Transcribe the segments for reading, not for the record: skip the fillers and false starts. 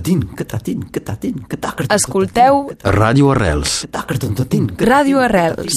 Escolteu Ràdio Arrels. Ràdio Arrels.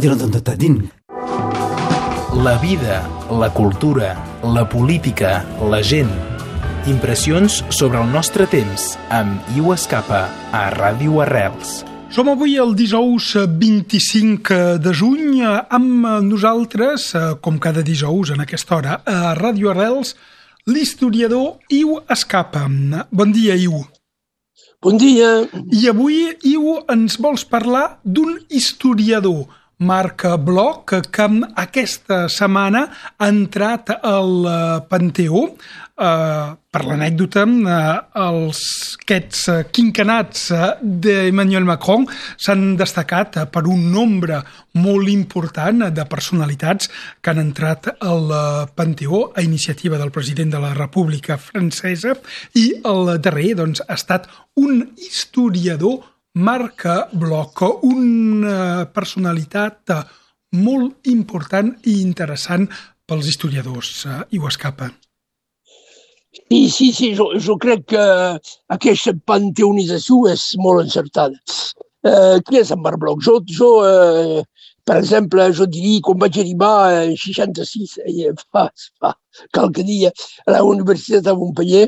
La vida, la cultura, la política, la gent. Impressions sobre el nostre temps amb Iu Escapa a Ràdio Arrels. Som avui el dijous 25 de juny amb nosaltres, com cada dijous en aquesta hora, a Ràdio Arrels, l'historiador Iu Escapa. Bon dia, Iu. Bon dia. I avui, Iu, ens vols parlar d'un historiador, Marc Bloch, que aquesta setmana ha entrat al Panteó. Per l'anècdota, aquests quinquennats d'Emmanuel Macron s'han destacat per un nombre molt important de personalitats que han entrat al Panteó a iniciativa del president de la República Francesa, i el darrer ha estat un historiador, Marc Bloch, una personalitat molt important i interessant pels historiadors. Iu Escapa. Sí, jo crec que aquesta panteonització és molt encertada. Qui és en Marc Bloch? Jo, per exemple, jo diria, quan vaig arribar en 66, fa qualque dia, a la Universitat de Montpellier,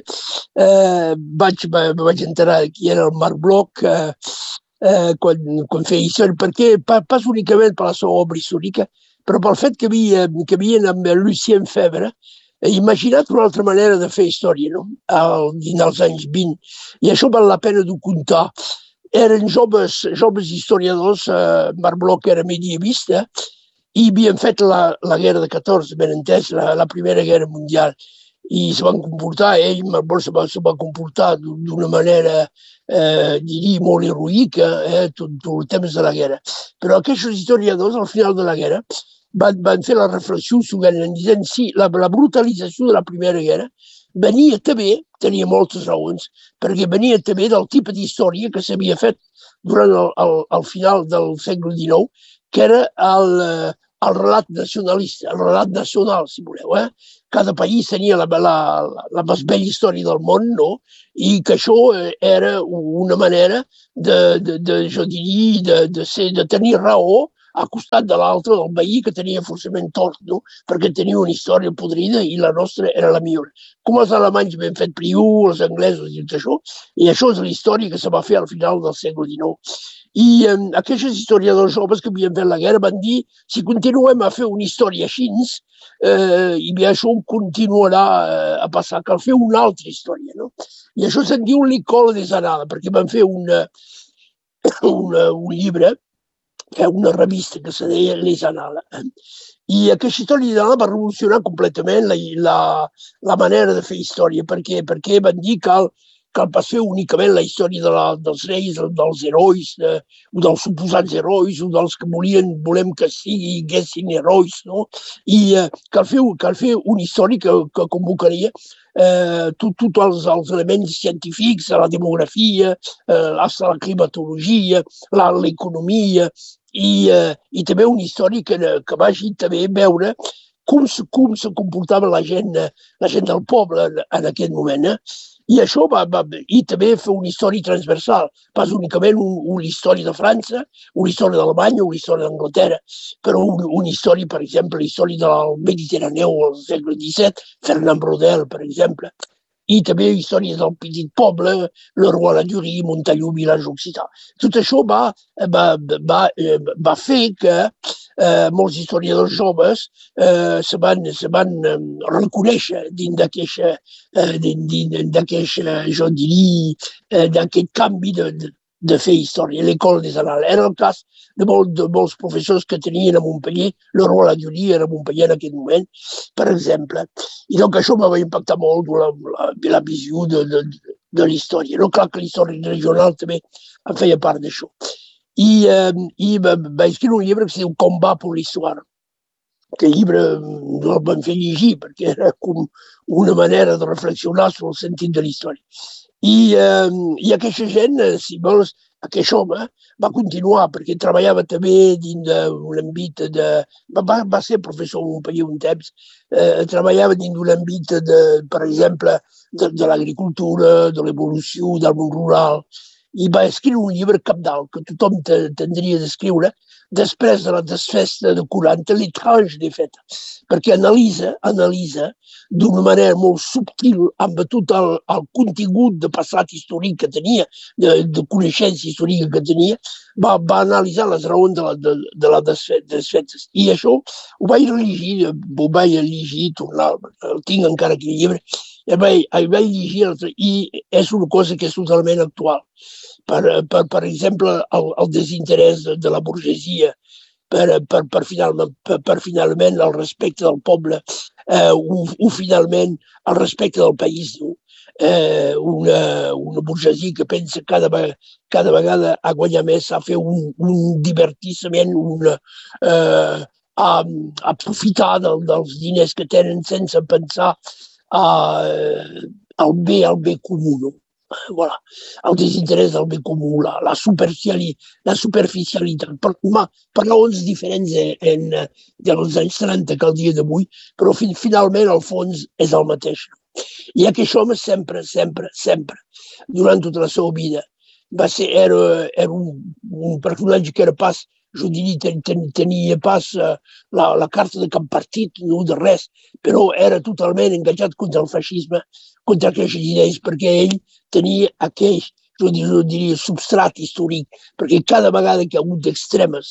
vaig enterar qui era el Marc Bloch quan feia història, perquè pas únicament per la seva obra històrica, però pel fet que havien amb Lucien Febvre imaginat una altra manera de fer història, no? Als anys 20. I això val la pena de contar. Eren joves historiadors, Marc Bloch era medievista, i havien fet la guerra de 14, ben entès, la Primera Guerra Mundial. I se van comportar, Marc Bloch se va comportar d'una manera, diria, molt heroica, tot el temps de la guerra. Però aquests historiadors, al final de la guerra, van fer la reflexió dient sí, la brutalització de la Primera Guerra venia també, tenia moltes raons, perquè venia també del tipus d'història que s'havia fet durant el final del segle XIX, que era el relat nacionalista, el relat nacional, si voleu. Cada país tenia la més bella història del món, no? I que això era una manera jo diria, de tenir raó a costat de l'altre, del veí, que tenia forçament tort, no? Perquè tenia una història podrida i la nostra era la millor. Com els alemanys ben fet priu, els anglesos i tot això, i això és la història que se va fer al final del segle XIX. I aquests historiadors joves que havien fet la guerra van dir si continuem a fer una història així, i bé, això continuarà a passar, cal fer una altra història, no? I això se'n diu l'École des Annales, perquè van fer un llibre, una revista que se deia Les Annales. I aquesta història d'Annales va revolucionar completament la manera de fer història, perquè van dir que cal pas fer únicament la història dels reis, dels herois, o dels suposats herois, o dels que volem que siguessin herois, no? I cal fer una història que convocaria tots els elements científics, la demografia, la climatologia, l'economia, i també una història que vagi també veure com se comportava la gent del poble en aquest moment. I això i també fer una història transversal, pas únicament una història de França, una història d'Alemanya, una història d'Anglaterra, però una història, per exemple, la història del Mediterrani al segle XVII, Fernand Braudel, per exemple, i també història del petit poble, le Roi Ladurie, Montaigu, Village Occità. Tot això va fer que molts historiadors joves se van reconèixer dins d'aquest canvi de fer història, l'École des Annales. Era el cas de molts professors que tenien a Montpellier, le Roi Ladurie era a Montpellier en aquest moment, per exemple. I doncs això va impactar molt la visió de l'història. No, clar que l'història regional també en feia part d'això. I va escriure un llibre que es diu Combat pour l'histoire. Aquest llibre no el van fer llegir perquè era com una manera de reflexionar sobre el sentit de la història. I aquesta gent, si vols, aquest home va continuar perquè treballava també dins d'un àmbit de... Va ser professor un temps, treballava dins d'un àmbit, per exemple, de l'agricultura, de l'evolució del món rural, i va escriure un llibre cabdal que tothom tindria d'escriure després de la desfesta de 40, L'étrange défaite, perquè analitza d'una manera molt subtil amb tot el contingut de passat històric que tenia, de coneixença històrica que tenia, va analitzar les raons de la desfeta. I això ho vaig llegir, tornar, el tinc encara aquí el llibre, el vaig llegir i és una cosa que és totalment actual. Per exemple, el desinterès de la burgesia per finalment el respecte del poble o finalment el respecte del país. Una burgesia que pensa cada vegada a guanyar més, a fer un divertissement, a aprofitar dels diners que tenen sense pensar al bé comú. Voilà. El desinterès del bé comú, la superficialitat, per raons diferents dels anys 30 que el dia d'avui, però finalment el fons és el mateix. I aquest home sempre, durant tota la seva vida, era un personatge que era pas, jo diria, tenia pas la carta de cap partit, no de res, però era totalment engajat contra el feixisme, contra aquestes idees, perquè ell tenia aquell, jo diria, substrat històric, perquè cada vegada que hi ha hagut extremes,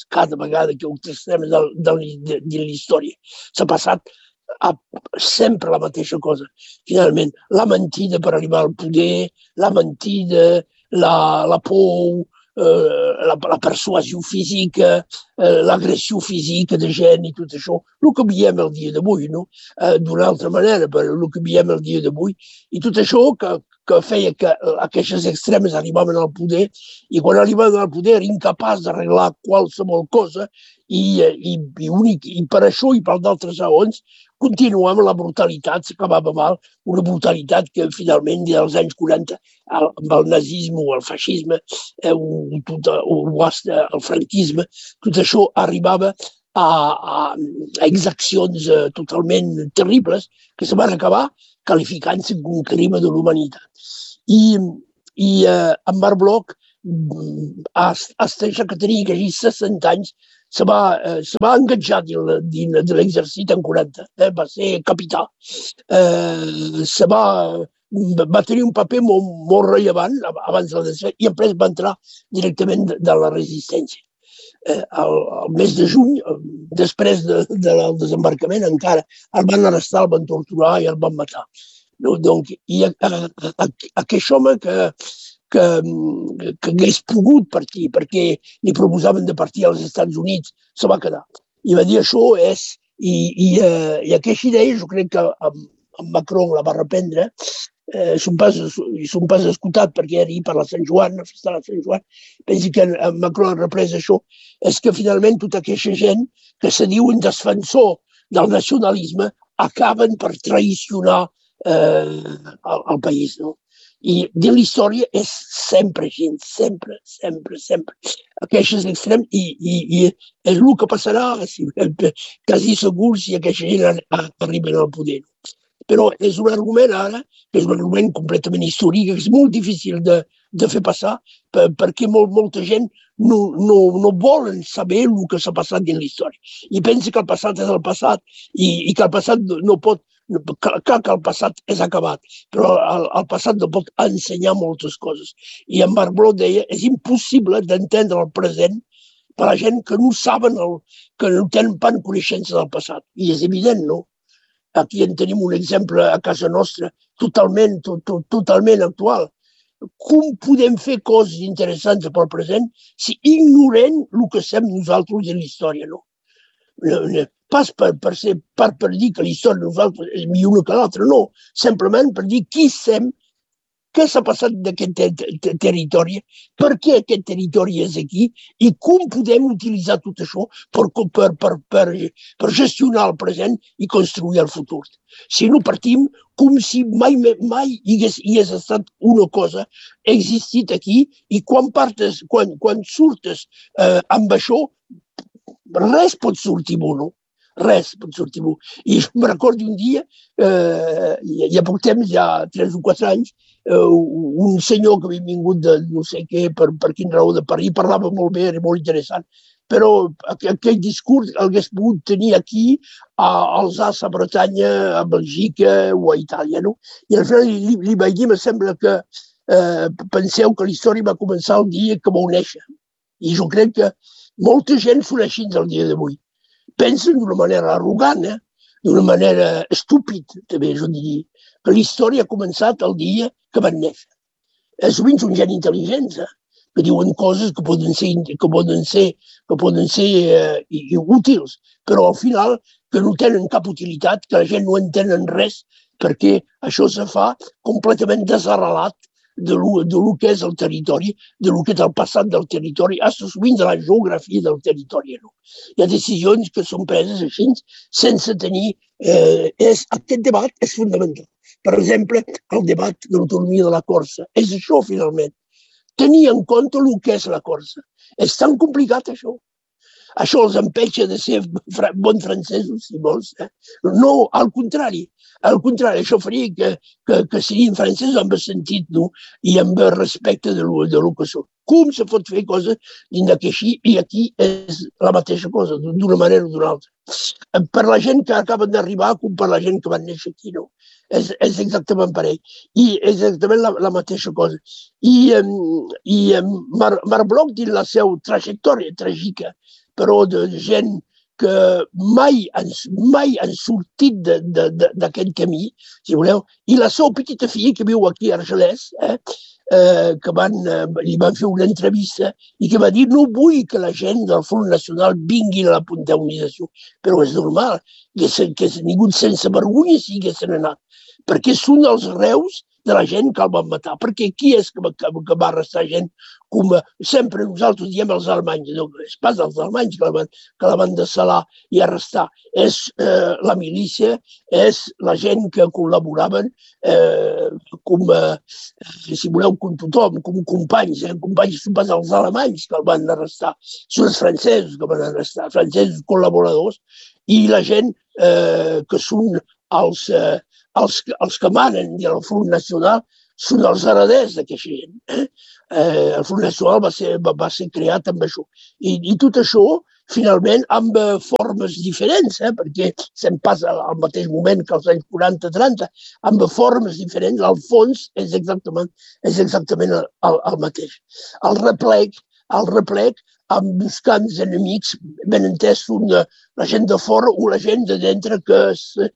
de la història, s'ha passat sempre la mateixa cosa. Finalment, la mentida per arribar al poder, la mentida, la por, la persuasió física, l'agressió física de gent i tot això, el que veiem el dia d'avui, no? D'una altra manera, però el que veiem el dia d'avui. I tot això que feia que aquestes extremes arribaven al poder i quan arribaven al poder eren incapaç d'arreglar qualsevol cosa i per això i per d'altres raons continuem la brutalitat, s'acabava mal, una brutalitat que finalment dels anys 40 amb el nazisme o el feixisme el franquisme, tot això arribava a exaccions totalment terribles que se van acabar qualificant-se com un crim de l'humanitat. I en Marc Bloch, fins que tenia quasi 60 anys, se va enganxar dins de l'exèrcit en 40, va ser capità. Va tenir un paper molt rellevant abans de la desfeta i després va entrar directament de la resistència. El mes de juny, després del desembarcament, encara el van arrestar, el van torturar i el van matar. I aquest home que hagués pogut partir perquè li proposaven de partir als Estats Units, se va quedar. I va dir això és... I aquesta idea jo crec que en Macron la va reprendre. Són pas escoltat perquè era ahir per la Sant Joan, la festa de la Sant Joan. Pensi que en Macron ha reprès això. És que finalment tota aquesta gent que se diuen defensor del nacionalisme acaben per traicionar el país, no? I de la història és sempre així, sempre. Aquests extrems i és el que passarà, quasi segur, si aquesta gent arriben al poder. Però és un argument ara, que és un argument completament històric, que és molt difícil de fer passar, perquè molta gent no volen saber el que s'ha passat dins la història. I pensa que el passat és el passat i que el passat no pot... Clar que el passat és acabat, però el passat no pot ensenyar moltes coses. I en Marc Bloch deia és impossible d'entendre el present per a la gent que no saben, que no tenen pas coneixença del passat. I és evident, no? Aquí en tenim un exemple a casa nostra totalment actual. Com podem fer coses interessants pel present si ignorem el que som nosaltres de la història, no? Pas per dir que la història de nosaltres és millor que l'altra, no. Simplement per dir qui som, què s'ha passat d'aquest territori, per què aquest territori és aquí i com podem utilitzar tot això per gestionar el present i construir el futur. Si no partim com si mai hagués estat una cosa existit aquí i quan surtes amb això, res pot sortir bo, no? Res pot sortir bo. I me recordo un dia, hi ha poc temps, ja 3 o 4 anys, un senyor que havia vingut de no sé què, per quin raó de París, parlava molt bé, era molt interessant, però aquell discurs l'hagués pogut tenir aquí, a Alsace, a Bretanya, a Bèlgica o a Itàlia, no? I al final li vaig dir, me sembla que penseu que la història va començar el dia que vau néixer. I jo crec que molta gent són així el dia d'avui. Pensen d'una manera arrogant, d'una manera estúpida, també, jo diria, que la història ha començat el dia que van néixer. Sovint són gent intel·ligents, que diuen coses que poden ser útils, però al final que no tenen cap utilitat, que la gent no entenen res, perquè això se fa completament desarrelat de lo que és el territori, de lo que és el passat del territori, sovint de la geografia del territori. No? Hi ha decisions que són preses així, sense tenir... Aquest debat és fundamental. Per exemple, el debat de l'autonomia de la Corsa. És això, finalment. Tenir en compte el que és la Corsa. És tan complicat, això. Això els empeixa de ser bons francesos, si vols. No, al contrari. Al contrari, això faria que serien francesos amb el sentit, no? I amb el respecte de lo que són. Com se pot fer coses dins d'aquí i aquí és la mateixa cosa, d'una manera o d'una altra. Per la gent que acaben d'arribar com per la gent que van néixer aquí, no? És exactament parell. I és exactament la mateixa cosa. I Marc Bloch, dins la seva trajectòria tràgica, però de gent que mai han sortit d'aquest camí, si voleu, i la seva petita filla que viu aquí a Argelès, que li van fer una entrevista i que va dir no vull que la gent del Front Nacional vingui a la puntualització, però és normal que ningú sense vergonya s'hi haguessin anat, perquè són els reus de la gent que el van matar, perquè qui és que va arrestar gent com sempre nosaltres diem els alemanys, no és pas els alemanys que la van dessalar i arrestar, és la milícia, és la gent que col·laboraven com, si voleu, com tothom, com companys, companys són pas els alemanys que el van arrestar, són els francesos que van arrestar, francesos col·laboradors, i la gent que són els que manen del Front Nacional són els hereders d'aquesta gent. El Front Nacional va ser creat amb això. I tot això, finalment, amb formes diferents, perquè se'n passa al mateix moment que als anys 40-30, amb formes diferents, al fons és exactament el mateix. El replec, amb buscants enemics, ben entès, són la gent de fora o la gent de dintre que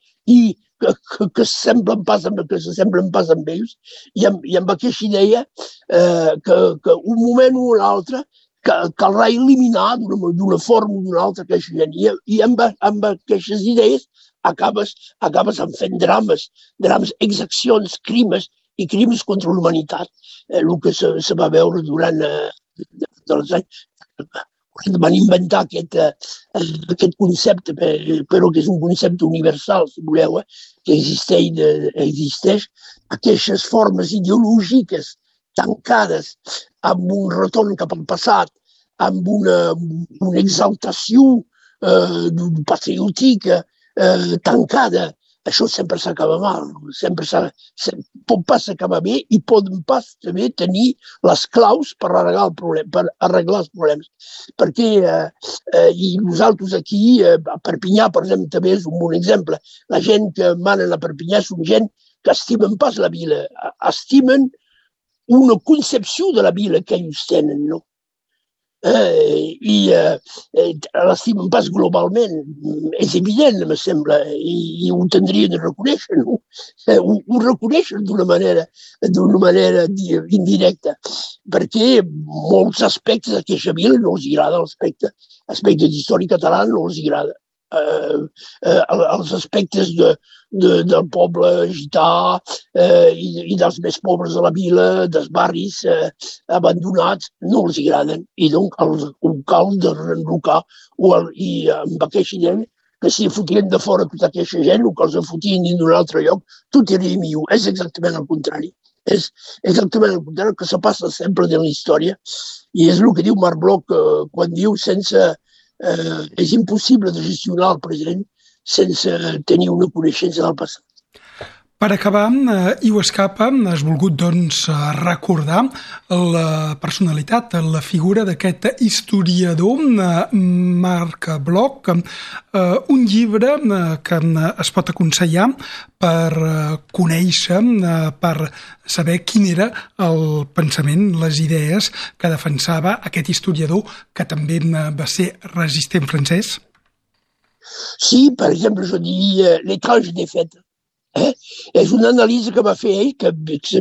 s'assemblen pas amb ells, i amb aquesta idea que un moment o un altre caldrà eliminar d'una forma o d'una altra aquesta gent. I amb aquestes idees acabes fent drames, exaccions, crims contra l'humanitat, el que se va veure durant els anys. Van inventar aquest concepte, però que és un concepte universal, si voleu, que existeix, aquestes formes ideològiques tancades amb un retorn cap al passat, amb una exaltació patriòtica tancada, això sempre s'acaba mal, pot pas acabar bé i poden pas també tenir les claus per arreglar els problemes. Perquè nosaltres aquí, a Perpinyà, per exemple, també és un bon exemple. La gent que manen a Perpinyà són gent que estimen pas la vila, estimen una concepció de la vila que ells tenen, no? I l'estimen pas globalment, és evident, em sembla, i ho tindrien de reconèixer, no? Ho reconeixen d'una manera indirecta, perquè molts aspectes d'aquesta vila no els agrada, l'aspecte d'història catalana no els agrada. els aspectes del poble gità i dels més pobres de la vila, dels barris abandonats, no els agraden. I doncs cal de reenrocar i amb aquest gent que si fotien de fora tota aquesta gent o que els fotien d'un altre lloc, tot era millor. És exactament el contrari. És exactament el contrari que se passa sempre de la història. I és el que diu Marc Bloch quan diu és impossible de gestionar el present sense tenir una coneixença del passat. Per acabar, Iu Escapa, has volgut doncs, recordar la personalitat, la figura d'aquest historiador Marc Bloch, un llibre que es pot aconsellar per conèixer, per saber quin era el pensament, les idees que defensava aquest historiador que també va ser resistent francès. Sí, per exemple, jo diria L'étrange défaite. És una anàlisi que va fer ell, que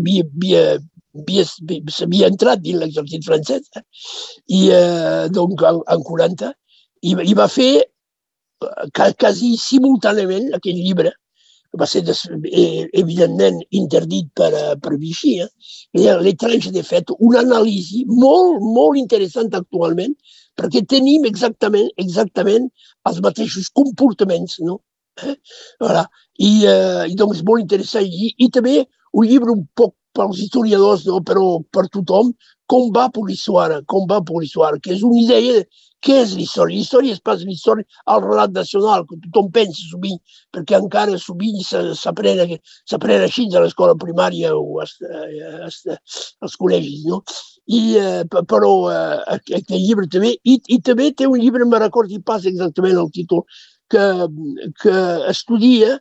s'havia entrat dins l'exèrcit francès, i donc en 40, i va fer quasi simultàniament aquell llibre, que va ser evidentment interdit per Vichy, L'étrange défaite, una anàlisi molt, molt interessant actualment, perquè tenim exactament els mateixos comportaments, no? Voilà. I doncs és molt interessant i també un llibre un poc pels historiadors, no? Però per tothom, Combat pour l'histoire, que és una idea de què és l'història. L'història és pas l'història al relat nacional, que tothom pensa sovint, perquè encara sovint s'aprèn així a l'escola primària o als col·legis, no? Però aquest llibre també, i també té un llibre, me'n recordo pas exactament el títol, que estudia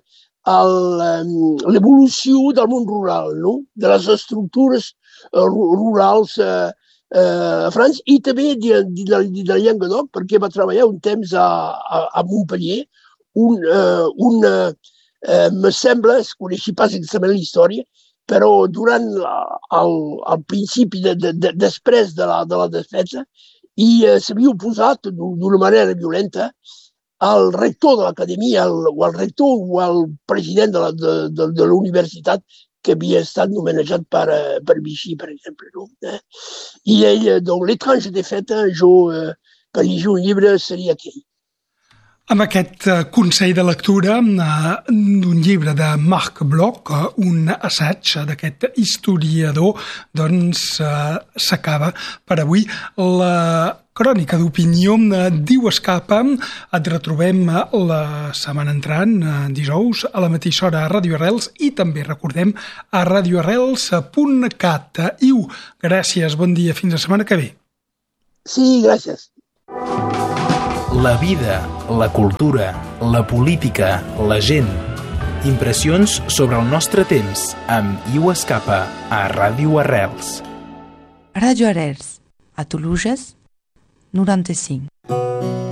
l'evolució del món rural, no? De les estructures rurals a França i també de Llenguadoc, perquè va treballar un temps a Montpellier. Me sembla, es coneixia pas exactament la història, però durant el principi, després de la defensa, i s'havia oposat d'una manera violenta al rector de l'acadèmia, o al rector o al president de la universitat que havia estat nomenejat per Vichy, per exemple. No? I ell, doncs, L'étrange défaite, per llegir un llibre seria aquell. Amb aquest consell de lectura d'un llibre de Marc Bloch, un assaig d'aquest historiador, doncs s'acaba per avui la crònica d'opinió d'Iu Escapa. Et retrobem la setmana entrant, dijous, a la mateixa hora a Radio Arrels i també recordem a radioarrels.cat. Iu, gràcies, bon dia, fins la setmana que ve. Sí, gràcies. La vida, la cultura, la política, la gent. Impressions sobre el nostre temps amb Iu Escapa a Ràdio Arrels. Ràdio Arrels, a Toluges, 95.